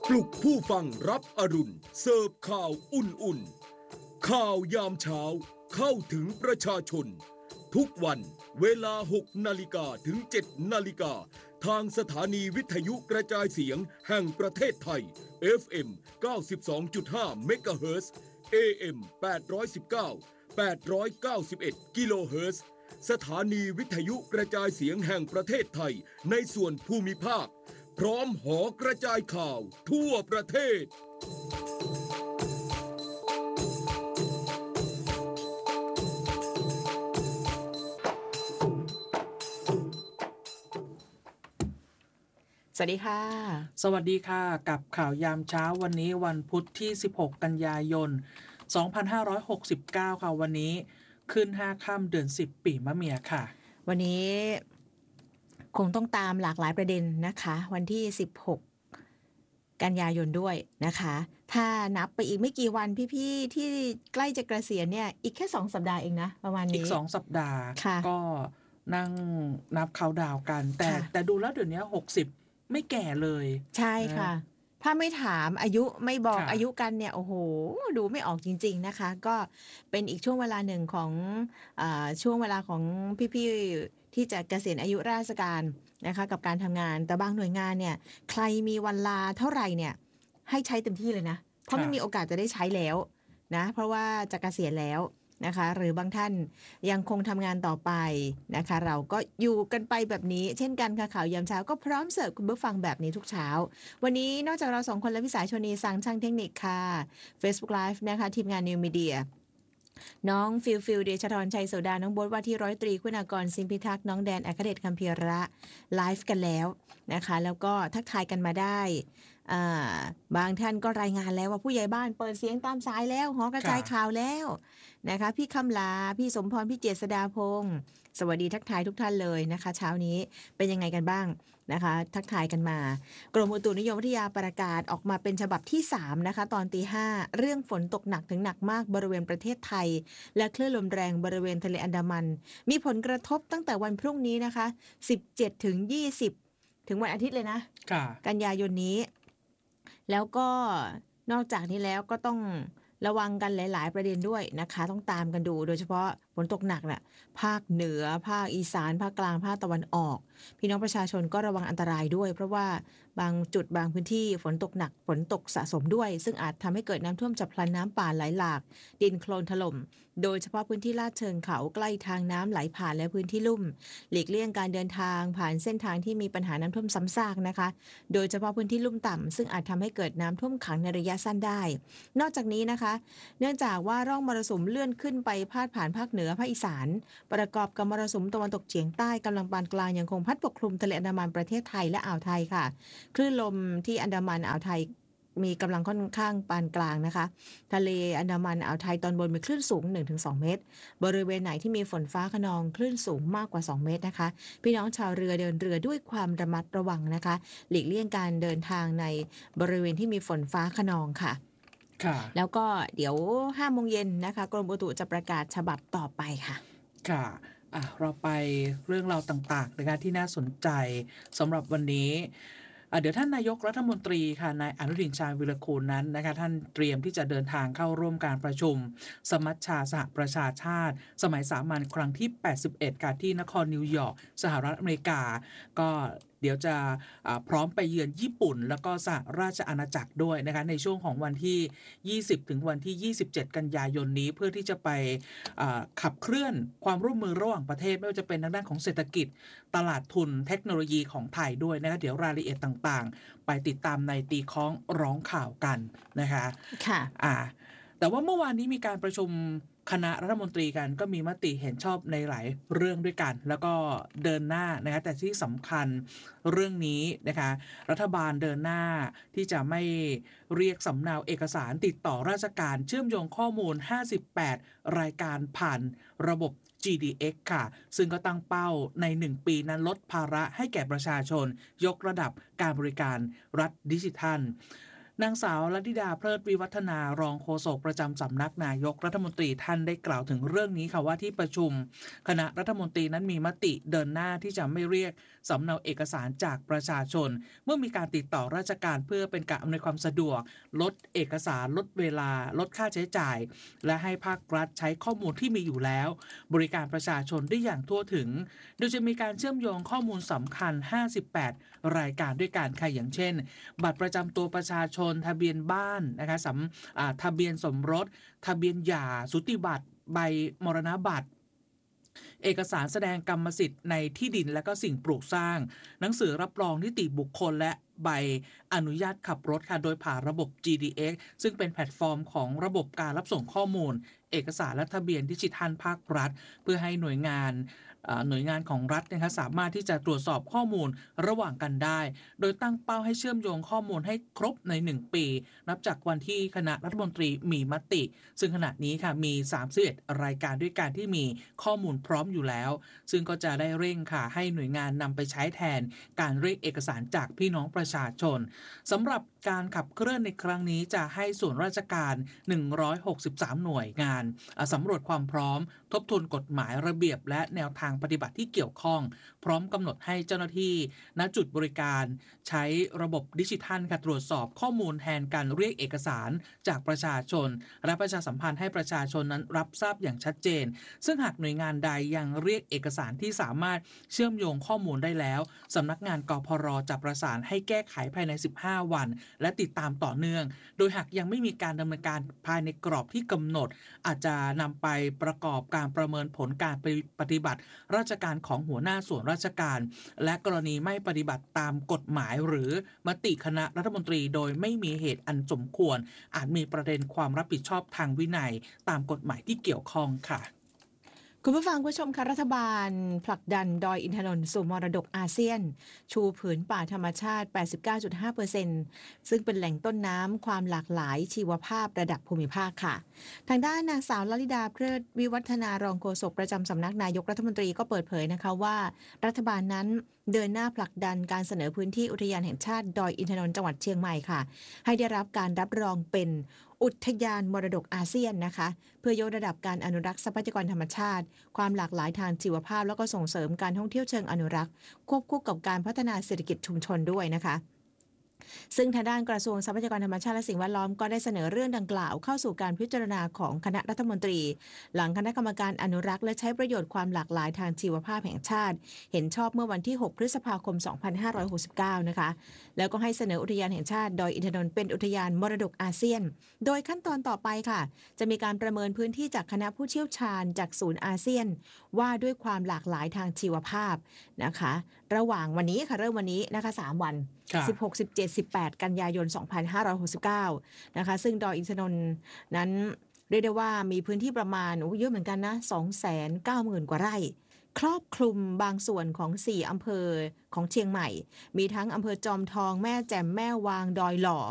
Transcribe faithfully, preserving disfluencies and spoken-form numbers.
ปลุกผู้ฟังรับอรุณเสิร์ฟข่าวอุ่นๆข่าวยามเช้าเข้าถึงประชาชนทุกวันเวลาหกนาฬิกาถึงเจ็ดนาฬิกาทางสถานีวิทยุกระจายเสียงแห่งประเทศไทย เอฟ เอ็ม เก้าสิบสองจุดห้า เมกะเฮิรตซ์ เอ เอ็ม แปดร้อยสิบเก้า แปดร้อยเก้าสิบเอ็ด กิโลเฮิรตซ์สถานีวิทยุกระจายเสียงแห่งประเทศไทยในส่วนภูมิภาคพร้อมหอกระจายข่าวทั่วประเทศสวัสดีค่ะสวัสดีค่ะกับข่าวยามเช้าวันนี้วันพุธที่สิบหกกันยายนสองพันห้าร้อยหกสิบเก้าค่ะวันนี้ขึ้นห้าค่ำเดือนสิบปีมะเมียค่ะวันนี้คงต้องตามหลากหลายประเด็นนะคะวันที่สิบหกกันยายนด้วยนะคะถ้านับไปอีกไม่กี่วันพี่ๆที่ใกล้จะเกษียณเนี่ยอีกแค่สองสัปดาห์เองนะประมาณนี้อีกสองสัปดาห์ก็นั่งนับเขาดาวกันแต่แต่ดูแล้วเดี๋ยวนี้หกสิบไม่แก่เลยใช่ค่ะถ้าไม่ถามอายุไม่บอกอายุกันเนี่ยโอ้โหดูไม่ออกจริงๆนะคะก็เป็นอีกช่วงเวลาหนึ่งของอ่าช่วงเวลาของพี่ๆที่จะเกษียณอายุราชการนะคะกับการทำงานแต่บางหน่วยงานเนี่ยใครมีวันลาเท่าไหร่เนี่ยให้ใช้เต็มที่เลยนะเพราะไม่มีโอกาสจะได้ใช้แล้วนะเพราะว่าจะเกษียณแล้วนะคะหรือบางท่านยังคงทำงานต่อไปนะคะเราก็อยู่กันไปแบบนี้เช่นกันค่ะข่าวยามเช้าก็พร้อมเสิร์ฟคุณผู้ฟังแบบนี้ทุกเช้าวันนี้นอกจากเราสองคนและวิสาชนีสังช่างเทคนิคค่ะ Facebook Live นะคะทีมงาน New Media น้องฟิลฟิลเดชธรชัยโสดาน้องโบ๊ทว่าที่ร้อยตรีคุณากรสิงห์พิทักษ์น้องแดนอัครเดชคัมภีระไลฟ์กันแล้วนะคะแล้วก็ทักทายกันมาได้บางท่านก็รายงานแล้วว่าผู้ใหญ่บ้านเปิดเสียงตามสายแล้วหอกระจายข่าวแล้วนะคะพี่คำลาพี่สมพรพี่เจษฎาพงศ์สวัสดีทักทายทุกท่านเลยนะคะเช้านี้เป็นยังไงกันบ้างนะคะทักทายกันมากรมอุตุนิยมวิทยาประกาศออกมาเป็นฉบับที่สามนะคะตอนตีห้าเรื่องฝนตกหนักถึงหนักมากบริเวณประเทศไทยและคลื่นลมแรงบริเวณทะเลอันดามันมีผลกระทบตั้งแต่วันพรุ่งนี้นะคะสิบเจ็ดถึงยี่สิบถึงวันอาทิตย์เลยนะกันยายนนี้แล้วก็นอกจากนี้แล้วก็ต้องระวังกันหลายๆประเด็นด้วยนะคะต้องตามกันดูโดยเฉพาะฝนตกหนักน่ะภาคเหนือภาคอีสานภาคกลางภาคตะวันออกพี่น้องประชาชนก็ระวังอันตรายด้วยเพราะว่าบางจุดบางพื้นที่ฝนตกหนักฝนตกสะสมด้วยซึ่งอาจทำให้เกิดน้ำท่วมฉับพลันน้ำป่าไหลหลากดินโคลนถล่มโดยเฉพาะพื้นที่ลาดเชิงเขาใกล้ทางน้ำไหลผ่านและพื้นที่ลุ่มหลีกเลี่ยงการเดินทางผ่านเส้นทางที่มีปัญหาน้ำท่วมซ้ำซากนะคะโดยเฉพาะพื้นที่ลุ่มต่ำซึ่งอาจทำให้เกิดน้ำท่วมขังในระยะสั้นได้นอกจากนี้นะคะเนื่องจากว่าร่องมรสุมเลื่อนขึ้นไปพาดผ่านภาคเหนือภาคอีสานประกอบกับมรสุมตะวันตกเฉียงใต้กำลังปานกลางยังคงพัดปกคลุมทะเลอันดามันประเทศไทยและอ่าวไทยค่ะคลื่นลมที่อันดามันอ่าวไทยมีกำลังค่อนข้างปานกลางนะคะทะเลอันดามันอ่าวไทยตอนบนมีคลื่นสูง หนึ่งถึงสอง เมตรบริเวณไหนที่มีฝนฟ้าคะนองคลื่นสูงมากกว่าสองเมตรนะคะพี่น้องชาวเรือเดินเรือด้วยความระมัดระวังนะคะหลีกเลี่ยงการเดินทางในบริเวณที่มีฝนฟ้าคะนองค่ะแล้วก็เดี๋ยวห้าโมงเย็นนะคะกรมอุตุจะประกาศฉบับต่อไปค่ะค่ะอ่ะเราไปเรื่องราวต่างๆนะคะที่น่าสนใจสำหรับวันนี้เดี๋ยวท่านนายกรัฐมนตรีค่ะนายอนุทินชาญวิรกูลนั้นนะคะท่านเตรียมที่จะเดินทางเข้าร่วมการประชุมสมัชชาสหประชาชาติสมัยสามัญครั้งที่แปดสิบเอ็ดค่ะที่นครนิวยอร์กสหรัฐอเมริกาก็เดี๋ยวจะพร้อมไปเยือนญี่ปุ่นแล้วก็สหราชอาณาจักรด้วยนะคะในช่วงของวันที่ยี่สิบถึงวันที่ยี่สิบเจ็ดกันยายนนี้เพื่อที่จะไปขับเคลื่อนความร่วมมือระหว่างประเทศไม่ว่าจะเป็นทางด้านของเศรษฐกิจตลาดทุนเทคโนโลยีของไทยด้วยนะคะเดี๋ยวรายละเอียดต่างๆไปติดตามในตีค้องร้องข่าวกันนะคะค่ะอ่าแต่ว่าเมื่อวานนี้มีการประชุมคณะรัฐมนตรีกันก็มีมติเห็นชอบในหลายเรื่องด้วยกันแล้วก็เดินหน้านะคะแต่ที่สำคัญเรื่องนี้นะคะรัฐบาลเดินหน้าที่จะไม่เรียกสำเนาเอกสารติดต่อราชการเชื่อมโยงข้อมูลห้าสิบแปดรายการผ่านระบบ จี ดี เอ็กซ์ ค่ะซึ่งก็ตั้งเป้าในหนึ่งปีนั้นลดภาระให้แก่ประชาชนยกระดับการบริการรัฐดิจิทัลนางสาวลัดดิดาเพลิดวิวัฒนารองโฆษกประจำสำนักนายกรัฐมนตรีท่านได้กล่าวถึงเรื่องนี้ค่ะว่าที่ประชุมคณะรัฐมนตรีนั้นมีมติเดินหน้าที่จะไม่เรียกสำเนาเอกสารจากประชาชนเมื่อมีการติดต่อราชการเพื่อเป็นการอำนวยความสะดวกลดเอกสารลดเวลาลดค่าใช้จ่ายและให้ภาครัฐใช้ข้อมูลที่มีอยู่แล้วบริการประชาชนได้อย่างทั่วถึงโดยจะมีการเชื่อมโยงข้อมูลสำคัญห้าสิบแปดรายการด้วยกันค่ะอย่างเช่นบัตรประจำตัวประชาชนทะเบียนบ้านนะคะสำอ่าทะเบียนสมรสทะเบียนหย่าสูติบัตรใบมรณบัตรเอกสารแสดงกรรมสิทธิ์ในที่ดินและก็สิ่งปลูกสร้างหนังสือรับรองนิติบุคคลและใบอนุญาตขับรถค่ะโดยผ่านระบบ จี ดี เอ็กซ์ ซึ่งเป็นแพลตฟอร์มของระบบการรับส่งข้อมูลเอกสารและทะเบียนดิจิทัลภาครัฐเพื่อให้หน่วยงานหน่วยงานของรัฐนะคะสามารถที่จะตรวจสอบข้อมูลระหว่างกันได้โดยตั้งเป้าให้เชื่อมโยงข้อมูลให้ครบในหนึ่งปีนับจากวันที่คณะรัฐมนตรีมีมติซึ่งขณะนี้ค่ะมีสามสิบเอ็ดรายการด้วยการที่มีข้อมูลพร้อมอยู่แล้วซึ่งก็จะได้เร่งค่ะให้หน่วยงานนำไปใช้แทนการเรียกเอกสารจากพี่น้องประชาชนสำหรับการขับเคลื่อนในครั้งนี้จะให้ส่วนราชการหนึ่งร้อยหกสิบสามหน่วยงานสำรวจความพร้อมทบทวนกฎหมายระเบียบและแนวทางปฏิบัติที่เกี่ยวข้องพร้อมกำหนดให้เจ้าหน้าที่ณจุดบริการใช้ระบบดิจิทัลค่ะตรวจสอบข้อมูลแทนการเรียกเอกสารจากประชาชนและประชาสัมพันธ์ให้ประชาชนนั้นรับทราบอย่างชัดเจนซึ่งหากหน่วยงานใดยังเรียกเอกสารที่สามารถเชื่อมโยงข้อมูลได้แล้วสำนักงานกพร.จะประสานให้แก้ไขภายในสิบห้าวันและติดตามต่อเนื่องโดยหากยังไม่มีการดำเนินการภายในกรอบที่กำหนดอาจจะนำไปประกอบการประเมินผลการปฏิบัติราชการของหัวหน้าส่วนราชการและกรณีไม่ปฏิบัติตามกฎหมายหรือมติคณะรัฐมนตรีโดยไม่มีเหตุอันสมควรอาจมีประเด็นความรับผิดชอบทางวินัยตามกฎหมายที่เกี่ยวข้องค่ะคุณผู้ฟังผู้ชมคะรัฐบาลผลักดันดอยอินทนนท์สู่มรดกอาเซียนชูผืนป่าธรรมชาติ แปดสิบเก้าจุดห้าเปอร์เซ็นต์ ซึ่งเป็นแหล่งต้นน้ำความหลากหลายชีวภาพระดับภูมิภาคค่ะทางด้านนางสาวลลิดาเพลิดวิวัฒนารองโฆษกประจำสำนักนายกรัฐมนตรีก็เปิดเผยนะคะว่ารัฐบาลนั้นเดินหน้าผลักดันการเสนอพื้นที่อุทยานแห่งชาติดอยอินทนนท์จังหวัดเชียงใหม่ค่ะให้ได้รับการรับรองเป็นอุทยานมรดกอาเซียนนะคะเพื่อยกระดับการอนุรักษ์ทรัพยากรธรรมชาติความหลากหลายทางชีวภาพแล้วก็ส่งเสริมการท่องเที่ยวเชิงอนุรักษ์ควบคู่กับการพัฒนาเศรษฐกิจชุมชนด้วยนะคะซึ่งทางด้านกระทรวงทรัพยากรธรรมชาติและสิ่งแวดล้อมก็ได้เสนอเรื่องดังกล่าวเข้าสู่การพิจารณาของคณะรัฐมนตรีหลังคณะกรรมการอนุรักษ์และใช้ประโยชน์ความหลากหลายทางชีวภาพแห่งชาติเห็นชอบเมื่อวันที่หกพฤษภาคมสองพันห้าร้อยหกสิบเก้านะคะแล้วก็ให้เสนออุทยานแห่งชาติดอยอินทนนท์เป็นอุทยานมรดกอาเซียนโดยขั้นตอนต่อไปค่ะจะมีการประเมินพื้นที่จากคณะผู้เชี่ยวชาญจากศูนย์อาเซียนว่าด้วยความหลากหลายทางชีวภาพนะคะระหว่างวันนี้ค่ะเริ่มวันนี้นะคะสามวันสิบหก สิบเจ็ด สิบแปดกันยายนสองพันห้าร้อยหกสิบเก้านะคะซึ่งดอยอินทนนท์นั้นเรียกได้ว่ามีพื้นที่ประมาณโอ้เยอะเหมือนกันนะ สองแสนเก้าหมื่น กว่าไร่ครอบคลุมบางส่วนของสี่อำเภอของเชียงใหม่มีทั้งอำเภอจอมทองแม่แจ่มแม่วางดอยหล่อ